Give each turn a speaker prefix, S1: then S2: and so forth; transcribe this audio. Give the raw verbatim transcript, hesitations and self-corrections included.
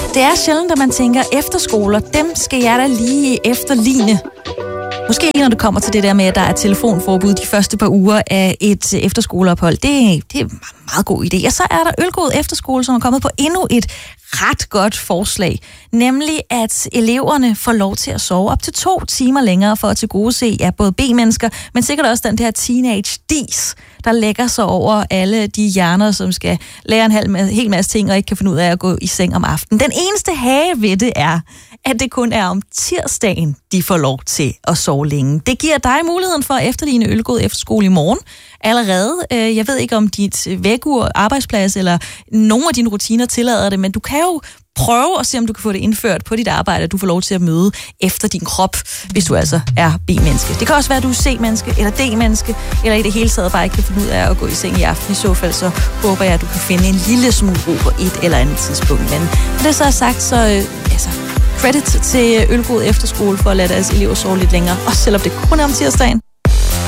S1: Det er sjældent, at man tænker, efterskoler, dem skal jeg da lige efterligne. Måske når det kommer til det der med, at der er telefonforbud de første par uger af et efterskoleophold. Det, det er en meget god idé. Og så er der Ølgod Efterskole, som er kommet på endnu et ret godt forslag. Nemlig, at eleverne får lov til at sove op til to timer længere for at tilgodese ja, både B-mennesker, men sikkert også den der teenage-dis, der lægger sig over alle de hjerner, som skal lære en hel, hel masse ting og ikke kan finde ud af at gå i seng om aftenen. Den eneste hage ved det er, at det kun er om tirsdagen, de får lov til at sove længe. Det giver dig muligheden for at efterligne Ølgod Efterskole i morgen allerede. Jeg ved ikke, om dit vækkeur, arbejdsplads eller nogle af dine rutiner tillader det, men du kan jo prøve at se, om du kan få det indført på dit arbejde, at du får lov til at møde efter din krop, hvis du altså er B-menneske. Det kan også være, at du er C-menneske eller D-menneske, eller i det hele taget bare ikke kan finde ud af at gå i seng i aften. I så fald så håber jeg, at du kan finde en lille smule ro på et eller andet tidspunkt. Men når det så er sagt, så øh, altså, credit til Ølgod Efterskole for at lade deres elever sove lidt længere, også selvom det kun er om tirsdagen.